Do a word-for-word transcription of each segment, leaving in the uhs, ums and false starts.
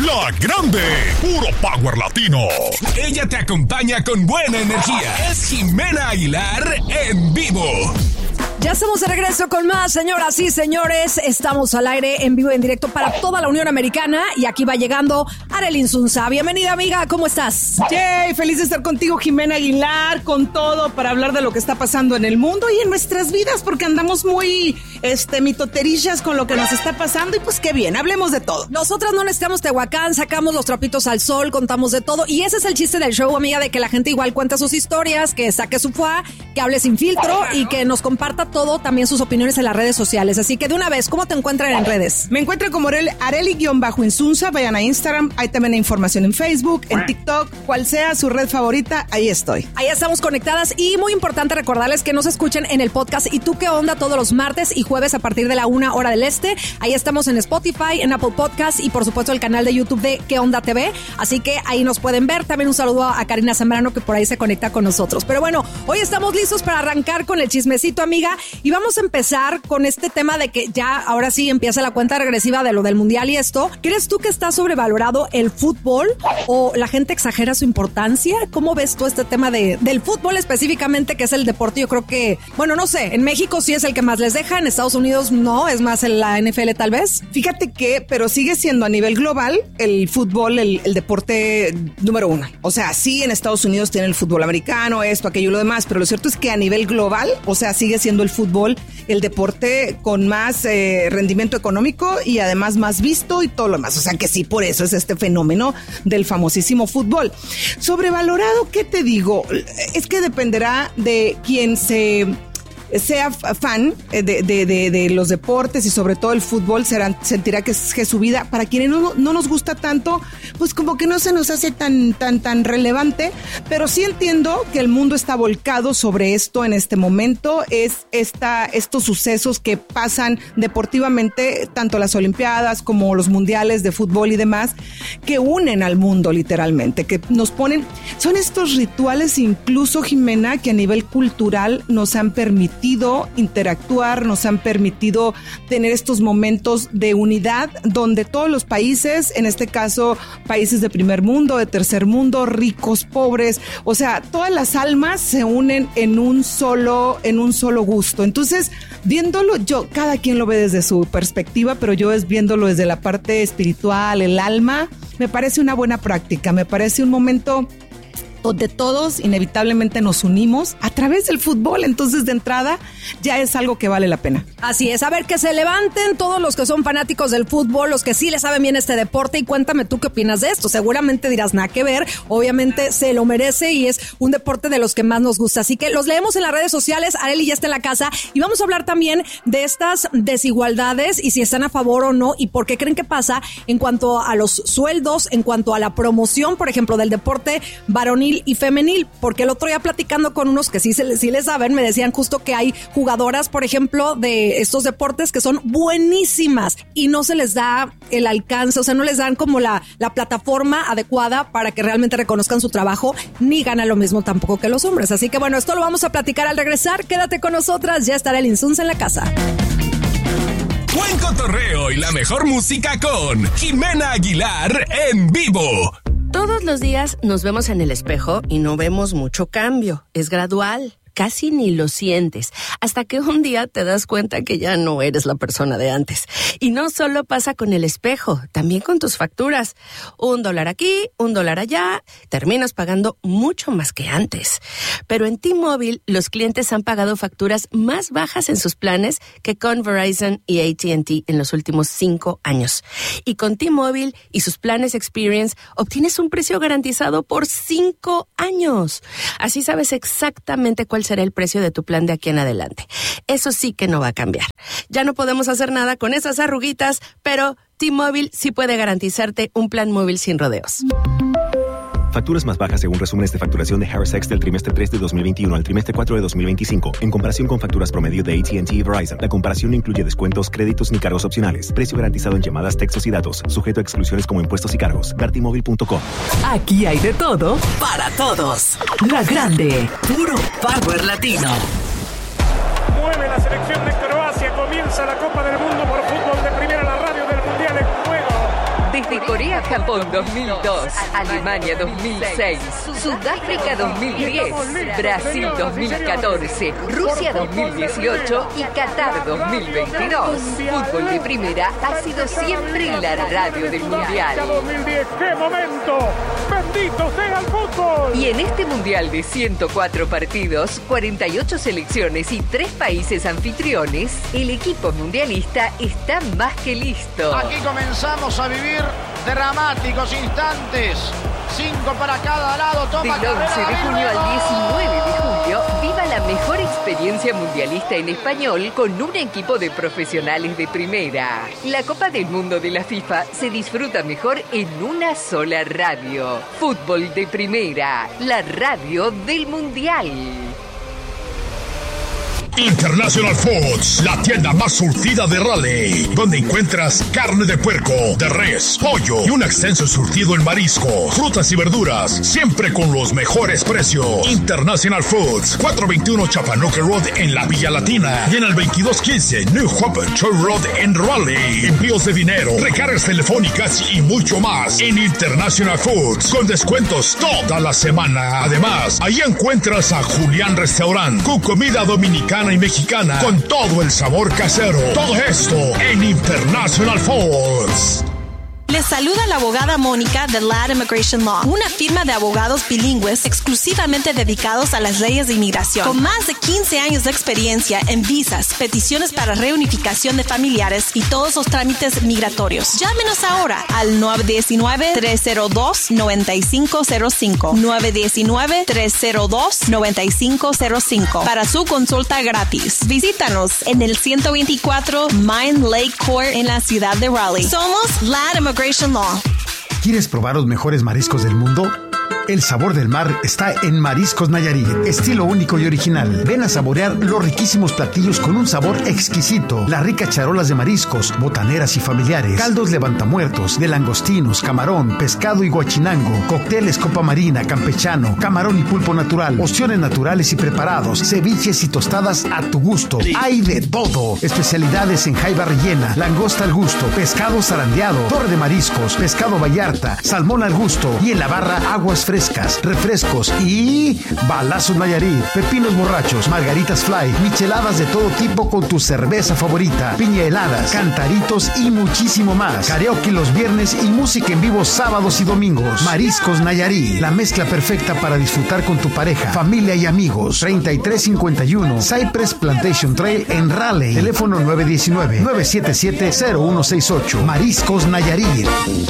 La Grande, puro power latino. Ella te acompaña con buena energía. Es Jimena Aguilar en vivo. Ya estamos de regreso con más, señoras y señores. Estamos al aire en vivo y en directo para toda la Unión Americana. Y aquí va llegando Arely Insunza. Bienvenida, amiga. ¿Cómo estás? Yay, feliz de estar contigo, Jimena Aguilar, con todo para hablar de lo que está pasando en el mundo y en nuestras vidas, porque andamos muy este, mitoterillas con lo que nos está pasando. Y pues qué bien, hablemos de todo. Nosotras no necesitamos Tehuacán, sacamos los trapitos al sol, contamos de todo. Y ese es el chiste del show, amiga, de que la gente igual cuenta sus historias, que saque su fuá, que hable sin filtro y que nos comparta todo, también sus opiniones en las redes sociales. Así que de una vez, ¿cómo te encuentran en redes? Me encuentran como Arely-Insunza, vayan a Instagram, hay también información en Facebook, en TikTok, cual sea su red favorita, ahí estoy. Ahí estamos conectadas y muy importante recordarles que nos escuchen en el podcast ¿Y tú qué onda? Todos los martes y jueves a partir de la una hora del este. Ahí estamos en Spotify, en Apple Podcast y por supuesto el canal de YouTube de ¿Qué onda T V? Así que ahí nos pueden ver. También un saludo a Karina Zambrano que por ahí se conecta con nosotros. Pero bueno, hoy estamos listos para arrancar con el chismecito, amiga. Y vamos a empezar con este tema de que ya ahora sí empieza la cuenta regresiva de lo del mundial y esto. ¿Crees tú que está sobrevalorado el fútbol o la gente exagera su importancia? ¿Cómo ves tú este tema de, del fútbol específicamente, que es el deporte? Yo creo que, bueno, no sé, en México sí es el que más les deja, en Estados Unidos no, es más en la N F L tal vez. Fíjate que, pero sigue siendo a nivel global el fútbol el, el deporte número uno. O sea, sí en Estados Unidos tiene el fútbol americano, esto, aquello y lo demás, pero lo cierto es que a nivel global, o sea, sigue siendo el fútbol el deporte con más eh, rendimiento económico y además más visto y todo lo demás. O sea que sí, por eso es este fenómeno del famosísimo fútbol. Sobrevalorado, ¿qué te digo? Es que dependerá de quién se... sea fan de, de, de, de los deportes y sobre todo el fútbol, será, sentirá que es, que es su vida. Para quienes no, no nos gusta tanto, pues como que no se nos hace tan, tan, tan relevante, pero sí entiendo que el mundo está volcado sobre esto en este momento. Es esta, estos sucesos que pasan deportivamente, tanto las Olimpiadas como los mundiales de fútbol y demás, que unen al mundo literalmente, que nos ponen, son estos rituales incluso, Jimena, que a nivel cultural nos han permitido interactuar, nos han permitido tener estos momentos de unidad donde todos los países, en este caso países de primer mundo, de tercer mundo, ricos, pobres, o sea, todas las almas se unen en un solo, en un solo gusto. Entonces, viéndolo yo, cada quien lo ve desde su perspectiva, pero yo es viéndolo desde la parte espiritual, el alma, me parece una buena práctica, me parece un momento donde todos inevitablemente nos unimos a través del fútbol. Entonces, de entrada, ya es algo que vale la pena. Así es, a ver, que se levanten todos los que son fanáticos del fútbol, los que sí le saben bien este deporte, y cuéntame tú qué opinas de esto. Seguramente dirás nada que ver, obviamente se lo merece y es un deporte de los que más nos gusta. Así que los leemos en las redes sociales, Arely ya está en la casa, y vamos a hablar también de estas desigualdades y si están a favor o no, y por qué creen que pasa en cuanto a los sueldos, en cuanto a la promoción, por ejemplo, del deporte varonil y femenil, porque el otro día platicando con unos que sí, se, sí les saben, me decían justo que hay jugadoras, por ejemplo, de estos deportes que son buenísimas y no se les da el alcance, o sea, no les dan como la, la plataforma adecuada para que realmente reconozcan su trabajo, ni ganan lo mismo tampoco que los hombres. Así que bueno, esto lo vamos a platicar al regresar. Quédate con nosotras, ya estará el Insunza en la casa. Buen cotorreo y la mejor música con Jimena Aguilar en vivo. Todos los días nos vemos en el espejo y no vemos mucho cambio. Es gradual. Casi ni lo sientes, hasta que un día te das cuenta que ya no eres la persona de antes. Y no solo pasa con el espejo, también con tus facturas. Un dólar aquí, un dólar allá, terminas pagando mucho más que antes. Pero en T-Mobile, los clientes han pagado facturas más bajas en sus planes que con Verizon y A T and T en los últimos cinco años. Y con T-Mobile y sus planes Experience, obtienes un precio garantizado por cinco años. Así sabes exactamente cuál será el precio de tu plan de aquí en adelante. Eso sí que no va a cambiar. Ya no podemos hacer nada con esas arruguitas, pero T-Mobile sí puede garantizarte un plan móvil sin rodeos. Facturas más bajas según resúmenes de facturación de Harris X del trimestre tres de dos mil veintiuno al trimestre cuatro de dos mil veinticinco. En comparación con facturas promedio de A T and T y Verizon, la comparación no incluye descuentos, créditos ni cargos opcionales. Precio garantizado en llamadas, textos y datos. Sujeto a exclusiones como impuestos y cargos. ver t mobile punto com. Aquí hay de todo para todos. La Grande, puro power latino. Mueve la selección de Croacia. Comienza la Copa del Mundo por fútbol de primera, la radio del Mundial en juego. Desde Corea-Japón dos mil dos, Alemania dos mil seis, Sudáfrica dos mil diez, Brasil dos mil catorce, Rusia dos mil dieciocho y Qatar dos mil veintidós. Fútbol de Primera ha sido siempre la radio del Mundial. dos mil diez, ¡qué momento! ¡Bendito sea el fútbol! Y en este Mundial de ciento cuatro partidos, cuarenta y ocho selecciones y tres países anfitriones, el equipo mundialista está más que listo. Aquí comenzamos a vivir dramáticos instantes. Cinco para cada lado. Toma Del once de junio al diecinueve de julio, viva la mejor experiencia mundialista en español con un equipo de profesionales de primera. La Copa del Mundo de la FIFA se disfruta mejor en una sola radio. Fútbol de Primera, la radio del Mundial. International Foods, la tienda más surtida de Raleigh, donde encuentras carne de puerco, de res, pollo y un extenso surtido en mariscos, frutas y verduras, siempre con los mejores precios. International Foods, cuatrocientos veintiuno Chapanuke Road en la Villa Latina y en el veintidós quince New Hope Church Road en Raleigh. Envíos de dinero, recargas telefónicas y mucho más en International Foods, con descuentos toda la semana. Además, ahí encuentras a Julián Restaurant, con comida dominicana y mexicana con todo el sabor casero. Todo esto en International Foods. Les saluda la abogada Mónica de Ladd Immigration Law, una firma de abogados bilingües exclusivamente dedicados a las leyes de inmigración. Con más de quince años de experiencia en visas, peticiones para reunificación de familiares y todos los trámites migratorios. Llámenos ahora al nueve uno nueve, tres cero dos, nueve cinco cero cinco, nueve uno nueve, tres cero dos, nueve cinco cero cinco para su consulta gratis. Visítanos en el ciento veinticuatro Mine Lake Court en la ciudad de Raleigh. Somos Ladd Immigration Law. ¿Quieres probar los mejores mariscos del mundo? El sabor del mar está en Mariscos Nayarit, estilo único y original. Ven a saborear los riquísimos platillos con un sabor exquisito. Las ricas charolas de mariscos, botaneras y familiares, caldos levantamuertos, de langostinos, camarón, pescado y guachinango, cócteles copa marina, campechano, camarón y pulpo natural, opciones naturales y preparados, ceviches y tostadas a tu gusto. Hay de todo. Especialidades en jaiba rellena, langosta al gusto, pescado zarandeado, torre de mariscos, pescado vallarta, salmón al gusto y en la barra aguas frescas, refrescos y balazos Nayarit, pepinos borrachos, margaritas fly, micheladas de todo tipo con tu cerveza favorita, piña heladas, cantaritos y muchísimo más. Karaoke los viernes y música en vivo sábados y domingos. Mariscos Nayarit, la mezcla perfecta para disfrutar con tu pareja, familia y amigos. treinta y tres cincuenta y uno Cypress Plantation Trail en Raleigh. Teléfono nueve uno nueve, nueve siete siete, cero uno seis ocho. Mariscos Nayarit.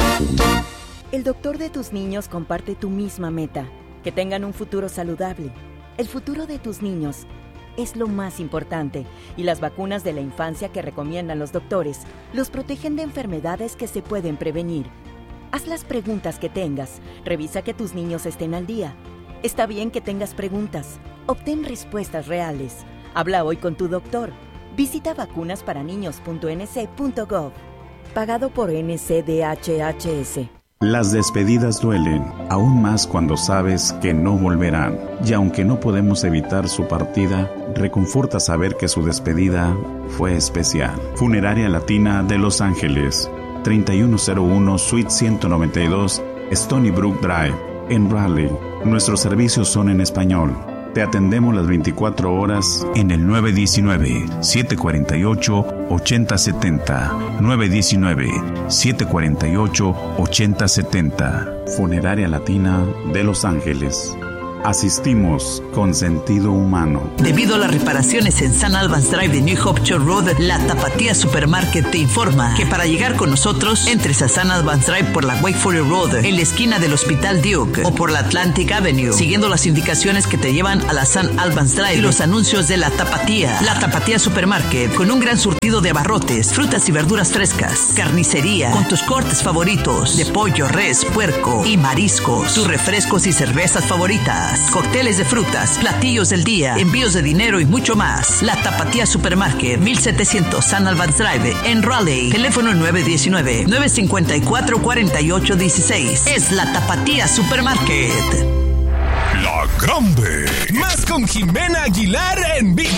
El doctor de tus niños comparte tu misma meta, que tengan un futuro saludable. El futuro de tus niños es lo más importante y las vacunas de la infancia que recomiendan los doctores los protegen de enfermedades que se pueden prevenir. Haz las preguntas que tengas, revisa que tus niños estén al día. Está bien que tengas preguntas, obtén respuestas reales. Habla hoy con tu doctor. Visita vacunas para niños punto n c punto gov. Pagado por N C D H H S. Las despedidas duelen, aún más cuando sabes que no volverán. Y aunque no podemos evitar su partida, reconforta saber que su despedida fue especial. Funeraria Latina de Los Ángeles, treinta y uno cero uno Suite ciento noventa y dos, Stony Brook Drive, en Raleigh. Nuestros servicios son en español. Te atendemos las veinticuatro horas en el nueve uno nueve, siete cuatro ocho, ocho cero siete cero, nueve uno nueve, siete cuatro ocho, ocho cero siete cero. Funeraria Latina de Los Ángeles. Asistimos con sentido humano. Debido a las reparaciones en San Albans Drive de New Hope Church Road, la Tapatía Supermarket te informa que para llegar con nosotros, entres a San Albans Drive por la Wakefield Road, en la esquina del Hospital Duke, o por la Atlantic Avenue, siguiendo las indicaciones que te llevan a la San Albans Drive y los anuncios de la Tapatía. La Tapatía Supermarket, con un gran surtido de abarrotes, frutas y verduras frescas, carnicería, con tus cortes favoritos de pollo, res, puerco y mariscos, tus refrescos y cervezas favoritas, cócteles de frutas, platillos del día, envíos de dinero y mucho más. La Tapatía Supermarket, mil setecientos San Albans Drive, en Raleigh. Teléfono nueve uno nueve, nueve cinco cuatro, cuatro ocho uno seis. Es la Tapatía Supermarket. La la grande. Más con Jimena Aguilar en vivo.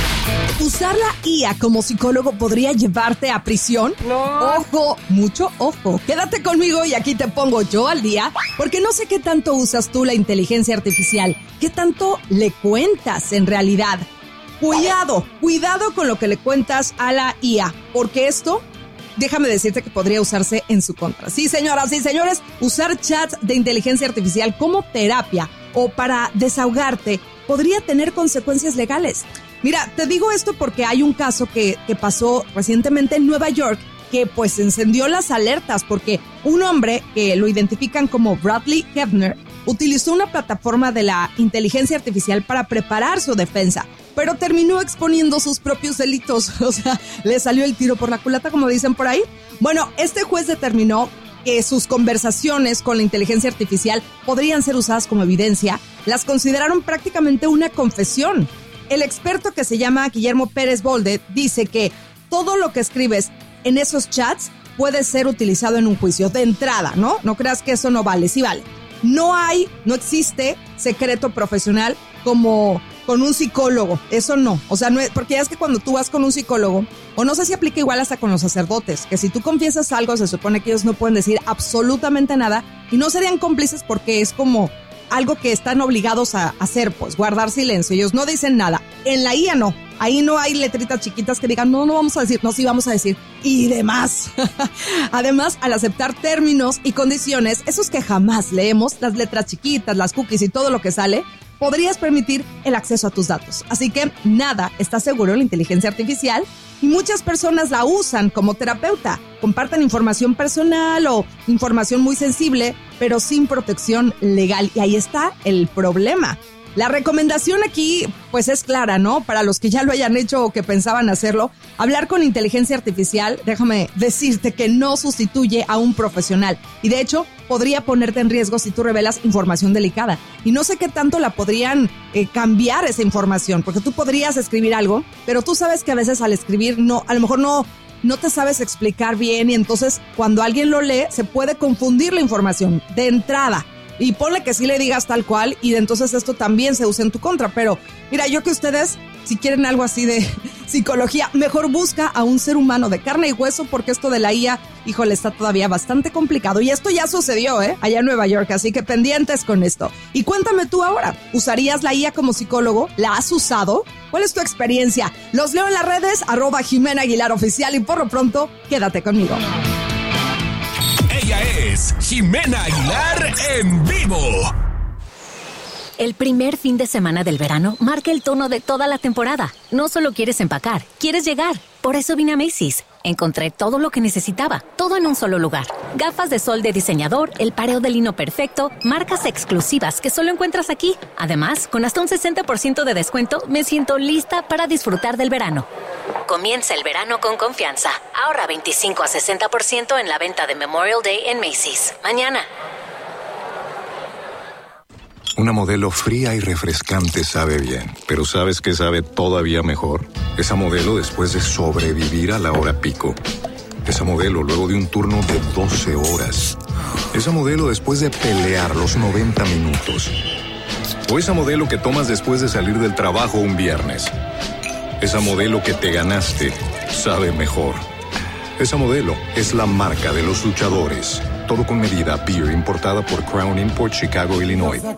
¿Usar la I A como psicólogo podría llevarte a prisión? No. Ojo, mucho ojo. Quédate conmigo y aquí te pongo yo al día, porque no sé qué tanto usas tú la inteligencia artificial, qué tanto le cuentas en realidad. Cuidado, cuidado con lo que le cuentas a la I A, porque esto, déjame decirte que podría usarse en su contra. Sí, señoras y señores, usar chats de inteligencia artificial como terapia o para desahogarte podría tener consecuencias legales. Mira, te digo esto porque hay un caso que, que pasó recientemente en Nueva York que pues encendió las alertas porque un hombre que lo identifican como Bradley Hebner utilizó una plataforma de la inteligencia artificial para preparar su defensa, pero terminó exponiendo sus propios delitos. O sea, le salió el tiro por la culata, como dicen por ahí. Bueno, este juez determinó que sus conversaciones con la inteligencia artificial podrían ser usadas como evidencia. Las consideraron prácticamente una confesión. El experto, que se llama Guillermo Pérez Bolde, dice que todo lo que escribes en esos chats puede ser utilizado en un juicio de entrada, ¿no? No creas que eso no vale, sí vale. No hay, no existe secreto profesional como con un psicólogo, eso no. O sea, no es, porque ya es que cuando tú vas con un psicólogo, o no sé si aplica igual hasta con los sacerdotes, que si tú confiesas algo, se supone que ellos no pueden decir absolutamente nada y no serían cómplices porque es como algo que están obligados a hacer, pues guardar silencio. Ellos no dicen nada. En la I A no. Ahí no hay letritas chiquitas que digan, no, no vamos a decir, no, sí vamos a decir, y demás. Además, al aceptar términos y condiciones, esos que jamás leemos, las letras chiquitas, las cookies y todo lo que sale, podrías permitir el acceso a tus datos. Así que nada está seguro en la inteligencia artificial y muchas personas la usan como terapeuta. Comparten información personal o información muy sensible, pero sin protección legal. Y ahí está el problema. La recomendación aquí, pues es clara, ¿no? Para los que ya lo hayan hecho o que pensaban hacerlo, hablar con inteligencia artificial, déjame decirte que no sustituye a un profesional. Y de hecho, podría ponerte en riesgo si tú revelas información delicada. Y no sé qué tanto la podrían eh, cambiar esa información, porque tú podrías escribir algo, pero tú sabes que a veces al escribir no, a lo mejor no, no te sabes explicar bien y entonces cuando alguien lo lee se puede confundir la información de entrada. Y ponle que sí le digas tal cual y entonces esto también se usa en tu contra. Pero mira, yo que ustedes, si quieren algo así de psicología, mejor busca a un ser humano de carne y hueso, porque esto de la I A, híjole, está todavía bastante complicado. Y esto ya sucedió, ¿eh? Allá en Nueva York, así que pendientes con esto. Y cuéntame tú ahora, ¿usarías la I A como psicólogo? ¿La has usado? ¿Cuál es tu experiencia? Los leo en las redes, arroba Jimena Aguilar Oficial, y por lo pronto, quédate conmigo. Ella es Jimena Aguilar en vivo. El primer fin de semana del verano marca el tono de toda la temporada. No solo quieres empacar, quieres llegar. Por eso vine a Macy's. Encontré todo lo que necesitaba, todo en un solo lugar. Gafas de sol de diseñador, el pareo de lino perfecto, marcas exclusivas que solo encuentras aquí. Además, con hasta un sesenta por ciento de descuento, me siento lista para disfrutar del verano. Comienza el verano con confianza. Ahorra veinticinco a sesenta por ciento en la venta de Memorial Day en Macy's. Mañana. Una Modelo fría y refrescante sabe bien, pero ¿sabes qué sabe todavía mejor? Esa Modelo después de sobrevivir a la hora pico. Esa Modelo luego de un turno de doce horas. Esa Modelo después de pelear los noventa minutos. O esa Modelo que tomas después de salir del trabajo un viernes. Esa Modelo que te ganaste sabe mejor. Esa Modelo es la marca de los luchadores. Todo con medida. Beer importada por Crown Imports, Chicago, Illinois.